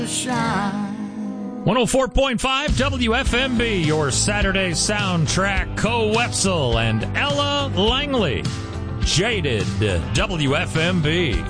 104.5 WFMB, your Saturday soundtrack. Co Wetzel and Ella Langley. Jaded, WFMB.